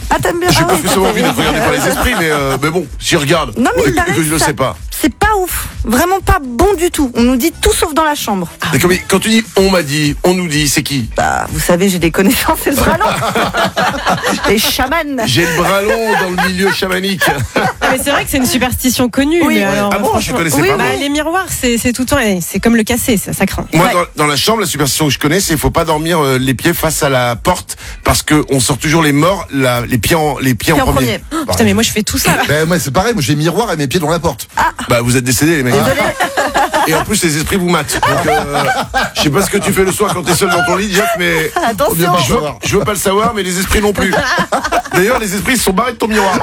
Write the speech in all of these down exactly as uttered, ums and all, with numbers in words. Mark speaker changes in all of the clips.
Speaker 1: Ah, t'aimes bien?
Speaker 2: J'ai
Speaker 1: Ah
Speaker 2: pas
Speaker 1: ouais,
Speaker 2: spécialement
Speaker 1: t'as-
Speaker 2: envie d'être regardé par les esprits, mais, euh, mais bon, j'y regarde.
Speaker 1: Non, mais
Speaker 2: Ouais,
Speaker 1: il paraît
Speaker 2: que je le
Speaker 1: ça-
Speaker 2: sais pas.
Speaker 1: C'est pas ouf. Vraiment pas bon du tout. On nous dit tout sauf dans la chambre.
Speaker 2: D'accord, mais quand tu dis on m'a dit, on nous dit, c'est qui?
Speaker 1: Bah, vous savez, j'ai des connaissances et le bras long. Les chamans.
Speaker 2: J'ai le bras long dans le milieu chamanique.
Speaker 3: Ah, mais c'est vrai que c'est une superstition connue.
Speaker 1: Oui,
Speaker 3: mais
Speaker 1: ouais.
Speaker 3: alors,
Speaker 2: Ah bon, je
Speaker 3: franchement-
Speaker 2: connaissais
Speaker 3: oui,
Speaker 2: pas,
Speaker 3: bah,
Speaker 2: moi.
Speaker 3: les miroirs, c'est c'est tout le temps, eh, c'est comme le cassé, ça, ça craint.
Speaker 2: Moi,
Speaker 1: Ouais.
Speaker 2: dans, dans la chambre, la superstition que je connais, c'est qu'il faut pas dormir euh, les pieds face à la porte parce que on sort toujours les morts, la, les pieds en, les pieds
Speaker 1: Puis
Speaker 2: en
Speaker 1: en
Speaker 2: premier.
Speaker 1: premier.
Speaker 3: Putain, mais moi je fais tout ça là.
Speaker 4: Ben, moi, c'est pareil, moi j'ai miroir et mes pieds dans la porte.
Speaker 2: Bah, vous êtes décédés, les mecs. Et en plus, les esprits vous matent. Donc, euh, je sais pas ce que tu fais le soir quand t'es seul dans ton lit, Jeff, mais
Speaker 1: Attention.
Speaker 2: je veux, je veux pas le savoir, mais les esprits non plus. D'ailleurs, les esprits se sont barrés de ton miroir.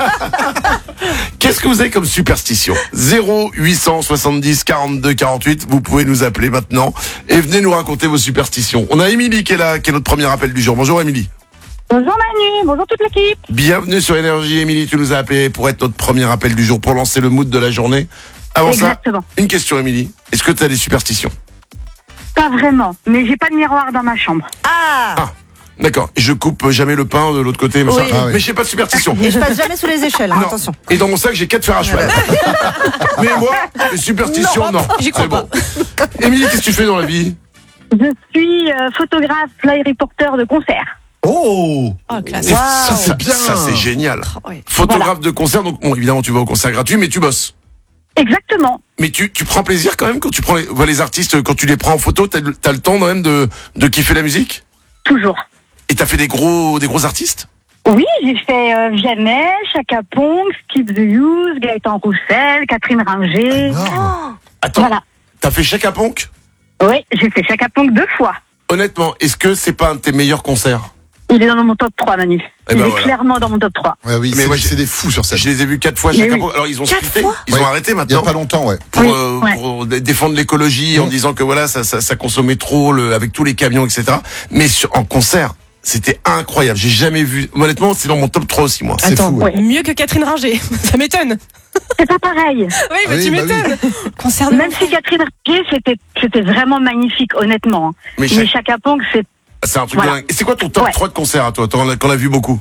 Speaker 2: Qu'est-ce que vous avez comme superstition? zéro huit cent soixante-dix quarante-deux quarante-huit. Vous pouvez nous appeler maintenant et venez nous raconter vos superstitions. On a Émilie qui est là, qui est notre premier appel du jour. Bonjour Émilie.
Speaker 5: Bonjour Manu, bonjour toute l'équipe.
Speaker 2: Bienvenue sur Énergie. Émilie, tu nous as appelé pour être notre premier appel du jour, pour lancer le mood de la journée. Avant
Speaker 5: Exactement.
Speaker 2: ça, une question Émilie. Est-ce que tu as des superstitions?
Speaker 5: Pas vraiment, mais j'ai pas de miroir dans ma chambre.
Speaker 1: Ah.
Speaker 2: Ah, d'accord. Et je coupe jamais le pain de l'autre côté, machin.
Speaker 1: Oui.
Speaker 4: Ah oui.
Speaker 2: Mais j'ai pas de superstition.
Speaker 1: Et je passe jamais sous les échelles, hein,
Speaker 2: Non.
Speaker 1: attention.
Speaker 2: Et dans mon sac, j'ai quatre fers à cheval. Mais moi, les superstitions, non.
Speaker 3: j'y crois
Speaker 2: C'est bon. Émilie, qu'est-ce que tu fais dans la vie?
Speaker 5: Je suis euh, photographe, fly reporter de concert.
Speaker 4: Oh,
Speaker 3: Oh, classe.
Speaker 2: Et
Speaker 1: Wow.
Speaker 2: Ça,
Speaker 4: c'est bien.
Speaker 2: Ça, c'est génial.
Speaker 3: Oh, ouais.
Speaker 2: Photographe de concert, donc bon, évidemment, tu vas au concert gratuit, mais tu bosses.
Speaker 5: Exactement,
Speaker 2: Mais tu, tu prends plaisir quand même quand tu prends les, vois les artistes, quand tu les prends en photo, t'as, le- t'as le temps quand même de, de kiffer la musique?
Speaker 5: toujours.
Speaker 2: Et t'as fait des gros, des gros artistes?
Speaker 5: Oui, j'ai fait euh, Vianney, Chaka Ponk, Skip the Use, Gaëtan Roussel, Catherine Ringer.
Speaker 4: énorme.
Speaker 2: Attends,
Speaker 5: Voilà.
Speaker 2: t'as fait Chaka Ponk?
Speaker 5: Oui, j'ai fait Chaka Ponk deux fois.
Speaker 2: Honnêtement, est-ce que c'est pas un de tes meilleurs concerts?
Speaker 5: Il est dans mon top trois, Manu.
Speaker 2: Eh
Speaker 5: Il
Speaker 2: ben
Speaker 5: est
Speaker 2: voilà.
Speaker 5: clairement dans mon top trois.
Speaker 4: Ouais, oui,
Speaker 2: Mais
Speaker 4: c'est,
Speaker 2: moi, j'ai-
Speaker 4: c'est des fous sur scène.
Speaker 2: Je les ai vus quatre fois
Speaker 5: Mais
Speaker 2: Chaka
Speaker 5: oui.
Speaker 2: Ponk. Alors ils ont
Speaker 1: Quatre
Speaker 2: splitté,
Speaker 1: fois
Speaker 2: ils ont
Speaker 4: Ouais.
Speaker 2: arrêté
Speaker 4: Il y a
Speaker 2: maintenant.
Speaker 4: pas longtemps, ouais.
Speaker 2: Pour,
Speaker 5: Oui,
Speaker 2: euh,
Speaker 5: ouais.
Speaker 2: pour dé- défendre l'écologie en
Speaker 4: Mmh.
Speaker 2: disant que voilà ça, ça, ça consommait trop le, avec tous les camions, et cetera. Mais sur, en concert, c'était incroyable. J'ai jamais vu. Honnêtement, c'est dans mon top trois aussi moi.
Speaker 4: C'est
Speaker 3: Attends,
Speaker 4: fou, ouais.
Speaker 3: mieux que Catherine Ringer. Ça m'étonne.
Speaker 5: C'est pas pareil.
Speaker 3: Oui, bah,
Speaker 4: Oui,
Speaker 3: tu
Speaker 4: bah
Speaker 3: m'étonnes. Concert de
Speaker 5: Même si Catherine Ringer, c'était, c'était vraiment magnifique, honnêtement.
Speaker 2: Mais
Speaker 5: Mais
Speaker 2: Chaka-
Speaker 5: Chaka Ponk, c'est
Speaker 2: c'est un truc
Speaker 5: Voilà.
Speaker 2: de dingue. Et c'est quoi ton top
Speaker 5: Ouais.
Speaker 2: trois de concert à toi? T'en as, qu'on a vu beaucoup.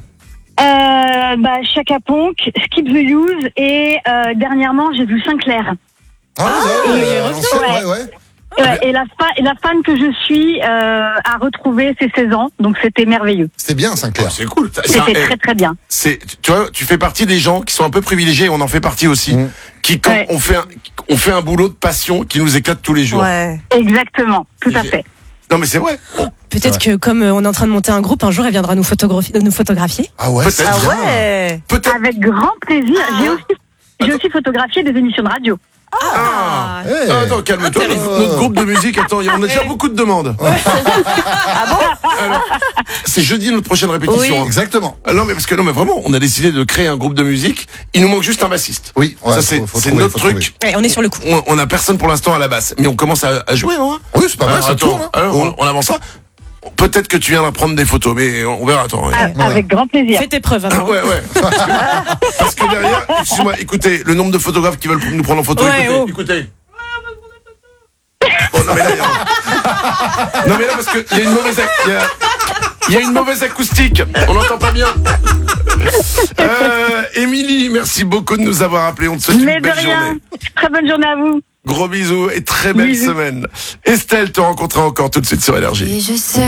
Speaker 5: Euh, bah, Chaka Ponk, Skip the Use et euh, dernièrement j'ai vu Sinclair.
Speaker 4: Ah, ouais,
Speaker 5: et-
Speaker 4: ouais,
Speaker 5: et-
Speaker 4: l'ancienne,
Speaker 5: ouais.
Speaker 4: ouais, ouais.
Speaker 5: Ouais, et, la fa- et la fan que je suis euh, a retrouvé ses seize ans, donc c'était merveilleux.
Speaker 4: C'était bien, Sinclair.
Speaker 2: C'est cool. C'est un-
Speaker 5: C'était
Speaker 2: eh,
Speaker 5: très très bien.
Speaker 2: c'est, tu vois, tu fais partie des gens qui sont un peu privilégiés, on en fait partie aussi,
Speaker 4: Mmh.
Speaker 2: qui quand
Speaker 5: Ouais.
Speaker 2: on fait un, on fait un boulot de passion qui nous éclate tous les jours.
Speaker 1: Ouais.
Speaker 5: Exactement, tout à
Speaker 2: J'ai-
Speaker 5: fait.
Speaker 2: Non mais c'est vrai.
Speaker 3: Peut-être que comme euh, on est en train de monter un groupe, un jour elle viendra nous photographier. Nous photographier.
Speaker 4: Ah ouais,
Speaker 2: Peut-être.
Speaker 4: c'est
Speaker 1: Ah
Speaker 4: bien.
Speaker 1: ouais.
Speaker 2: Peut-être.
Speaker 5: Avec grand plaisir. J'ai aussi, j'ai aussi photographié des émissions de radio.
Speaker 2: Ah.
Speaker 4: Eh.
Speaker 2: Ah, attends, calme-toi. Notre,
Speaker 4: Intéressant.
Speaker 2: notre groupe de musique, attends, on a déjà beaucoup de demandes.
Speaker 1: Ah bon?
Speaker 2: Alors, c'est jeudi notre prochaine répétition.
Speaker 1: Oui.
Speaker 2: hein.
Speaker 4: Exactement.
Speaker 2: Ah non mais parce que non mais vraiment, on a décidé de créer un groupe de musique. Il nous manque juste un bassiste.
Speaker 4: Oui, ouais,
Speaker 2: Ça c'est
Speaker 4: faut- faut
Speaker 2: c'est
Speaker 4: trouver,
Speaker 2: notre
Speaker 4: faut
Speaker 2: truc.
Speaker 3: Ouais, on est sur le coup.
Speaker 2: On, on a personne pour l'instant à la basse, mais on commence à, à jouer, non?
Speaker 4: Oui, c'est pas mal,
Speaker 2: Alors,
Speaker 4: ça
Speaker 2: attends,
Speaker 4: tourne. hein.
Speaker 2: alors, on, on avance ça. Peut-être que tu viendras prendre des photos, mais on verra. Attends. ouais.
Speaker 5: A- Avec grand plaisir.
Speaker 3: Fais tes preuves
Speaker 2: Ah,
Speaker 3: avant.
Speaker 2: ouais, ouais. Parce que derrière, excuse-moi, écoutez, le nombre de photographes qui veulent nous prendre en photo,
Speaker 3: Ouais,
Speaker 2: écoutez,
Speaker 3: oh.
Speaker 2: écoutez. Oh, non mais là, il y a- non mais là parce que il y a une mauvaise, ac- il y a, il y a une mauvaise acoustique. On n'entend pas bien. Euh, Émilie, merci beaucoup de nous avoir appelés. On te souhaite
Speaker 5: Mais
Speaker 2: une
Speaker 5: de
Speaker 2: belle
Speaker 5: rien.
Speaker 2: journée.
Speaker 5: Très bonne journée à vous.
Speaker 2: Gros bisous et très belle
Speaker 5: Bisous.
Speaker 2: semaine. Estelle te rencontrera encore tout de suite sur Énergie.
Speaker 6: Et je sais